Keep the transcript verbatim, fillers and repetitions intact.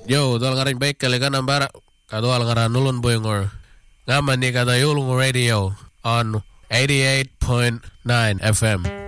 Yo, tuolla karin peikkeli kanan pärä, ka tuolla karan nulun puingor. Ngamman ni kata julungu radio on eighty-eight point nine F M.